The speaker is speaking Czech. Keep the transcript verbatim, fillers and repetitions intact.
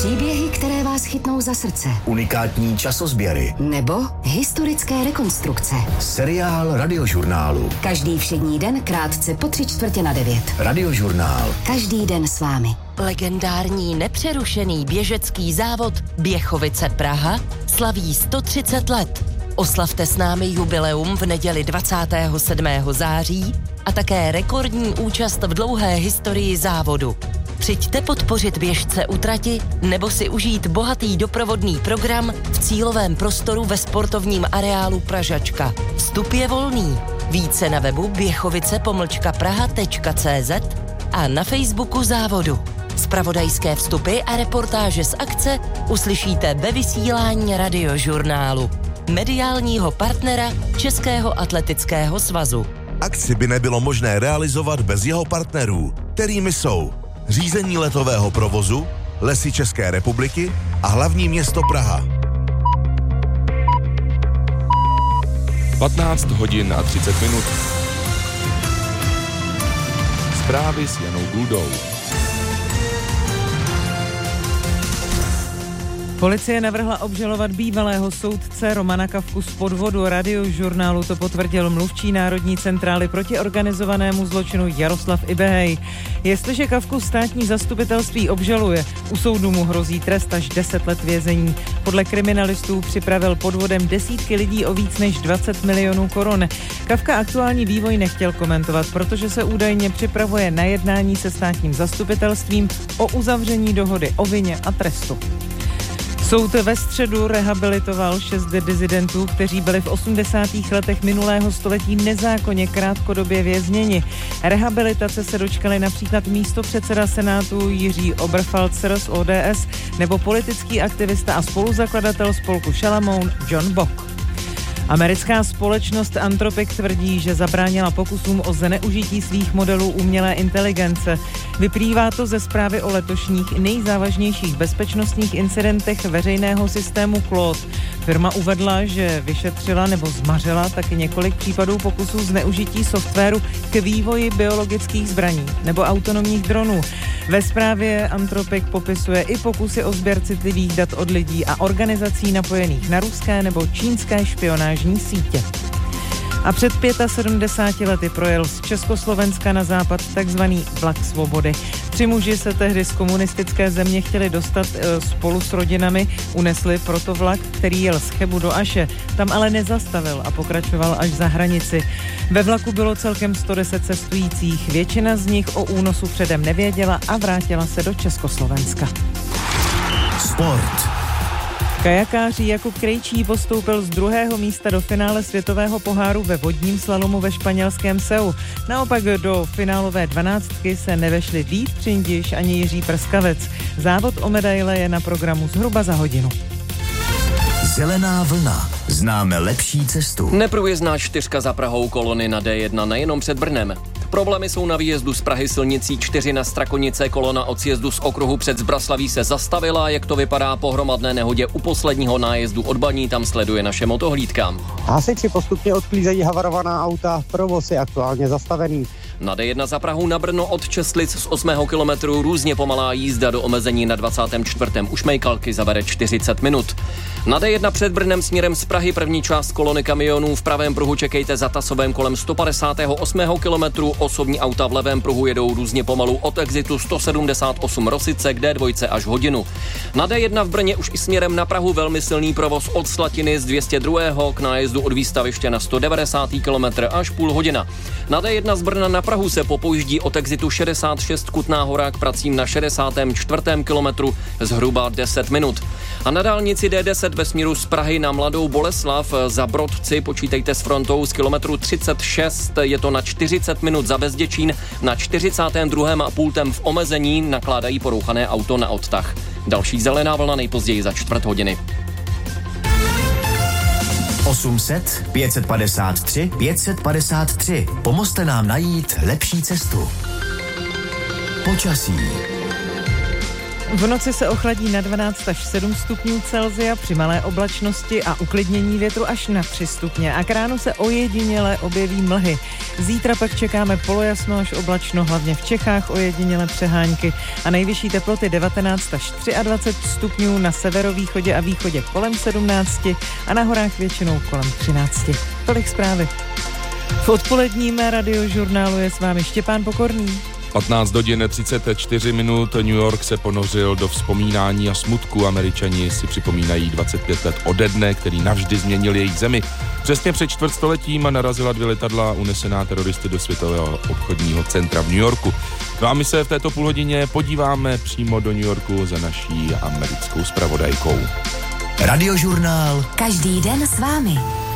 Příběhy, které vás chytnou za srdce. Unikátní časozběry. Nebo historické rekonstrukce. Seriál Radiožurnálu. Každý všední den krátce po tři čtvrtě na devět. Radiožurnál. Každý den s vámi. Legendární nepřerušený běžecký závod Běchovice Praha slaví sto třicet let. Oslavte s námi jubileum v neděli dvacátého sedmého září a také rekordní účast v dlouhé historii závodu. Přijďte podpořit běžce u trati nebo si užít bohatý doprovodný program v cílovém prostoru ve sportovním areálu Pražačka. Vstup je volný. Více na webu běchovice pomlčka praha tečka cé zet a na Facebooku závodu. Zpravodajské vstupy a reportáže z akce uslyšíte ve vysílání Radiožurnálu, mediálního partnera Českého atletického svazu. Akci by nebylo možné realizovat bez jeho partnerů, kterými jsou Řízení letového provozu, Lesy České republiky a hlavní město Praha. patnáct hodin a třicet minut. Zprávy s Janou Guldou. Policie navrhla obžalovat bývalého soudce Romana Kafku z podvodu. Radiožurnálu to potvrdil mluvčí Národní centrály proti organizovanému zločinu Jaroslav Ibehej. Jestliže Kafku státní zastupitelství obžaluje, u soudu mu hrozí trest až deset let vězení. Podle kriminalistů připravil podvodem desítky lidí o víc než dvacet milionů korun. Kafka aktuální vývoj nechtěl komentovat, protože se údajně připravuje na jednání se státním zastupitelstvím o uzavření dohody o vině a trestu. Soud ve středu rehabilitoval šest dizidentů, kteří byli v osmdesátých letech minulého století nezákonně krátkodobě vězněni. Rehabilitace se dočkali například místopředseda Senátu Jiří Oberfalzer z O D S nebo politický aktivista a spoluzakladatel spolku Šalamoun John Bock. Americká společnost Anthropic tvrdí, že zabránila pokusům o zneužití svých modelů umělé inteligence. Vyplývá to ze zprávy o letošních nejzávažnějších bezpečnostních incidentech veřejného systému Claude. Firma uvedla, že vyšetřila nebo zmařila taky několik případů pokusů zneužití softwaru k vývoji biologických zbraní nebo autonomních dronů. Ve zprávě Anthropic popisuje i pokusy o sběr citlivých dat od lidí a organizací napojených na ruské nebo čínské špionážní sítě. A před sedmdesáti pěti lety projel z Československa na západ takzvaný vlak svobody. Tři muži se tehdy z komunistické země chtěli dostat e, spolu s rodinami, unesli proto vlak, který jel z Chebu do Aše. Tam ale nezastavil a pokračoval až za hranici. Ve vlaku bylo celkem sto deset cestujících. Většina z nich o únosu předem nevěděla a vrátila se do Československa. Sport. Kajakář Jakub Krejčí postoupil z druhého místa do finále světového poháru ve vodním slalomu ve španělském Seu. Naopak do finálové dvanáctky se nevešli Vít Přindiš ani Jiří Prskavec. Závod o medaile je na programu zhruba za hodinu. Zelená vlna. Známe lepší cestu. Neprůjezdná čtyřka za Prahou, kolony na D jedna nejenom před Brnem. Problémy jsou na výjezdu z Prahy silnicí čtyři na Strakonice, kolona od sjezdu z okruhu před Zbraslaví se zastavila, jak to vypadá po hromadné nehodě u posledního nájezdu od Baní, tam sleduje naše motohlídka. Hasiči postupně odklízejí havarovaná auta, provoz je aktuálně zastavený. Na D jedna za Prahu na Brno od Čestlic z osmého kilometru různě pomalá jízda do omezení na dvacátém čtvrtém U Šmejkalky zabere čtyřicet minut. Na D jedna před Brnem směrem z Prahy první část kolony kamionů, v pravém pruhu čekejte za Tasovem kolem sto padesátého osmého kilometru, osobní auta v levém pruhu jedou různě pomalu od exitu sto sedmdesát osm Rosice k D dva až hodinu. Na D jedna v Brně už i směrem na Prahu velmi silný provoz od Slatiny z dvě stě dva k nájezdu od výstaviště na sto devadesátý kilometr až půl hodina. Na D jedna z Brna na Prahu se popojíždí od exitu šedesát šest Kutná Hora k pracím na šedesátém čtvrtém kilometru zhruba deset minut. A na dálnici D deset ve směru z Prahy na Mladou Boleslav za Brodci počítejte s frontou z kilometru třicet šest, je to na čtyřicet minut za Bezděčín, na čtyřicátém druhém pultem v omezení nakládají porouchané auto na odtah. Další zelená vlna nejpozději za čtvrt hodiny. osm set, pět set padesát tři, pět set padesát tři. Pomozte nám najít lepší cestu. Počasí. V noci se ochladí na dvanáct až sedm stupňů Celsia při malé oblačnosti a uklidnění větru až na tři stupně. A k ránu se ojediněle objeví mlhy. Zítra pak čekáme polojasno až oblačno, hlavně v Čechách ojediněle přehánky a nejvyšší teploty devatenáct až dvacet tři stupňů, na severovýchodě a východě kolem sedmnáct a na horách většinou kolem třináct. Tolik zprávy. V odpoledním radiožurnálu je s vámi Štěpán Pokorný. patnáct hodin třicet čtyři minut, New York se ponořil do vzpomínání a smutku. Američani si připomínají dvacet pět let ode dne, který navždy změnil jejich zemi. Přesně před čtvrtstoletím narazila dvě letadla unesená teroristy do Světového obchodního centra v New Yorku. No a my se v této půlhodině podíváme přímo do New Yorku za naší americkou zpravodajkou. Radiožurnál Každý den s vámi.